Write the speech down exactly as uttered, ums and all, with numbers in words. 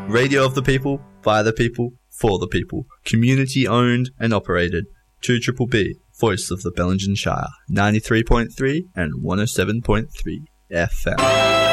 Radio of the people, by the people, for the people. Community owned and operated. two B B B, voice of the Bellingen Shire. ninety-three point three and one oh seven point three F M.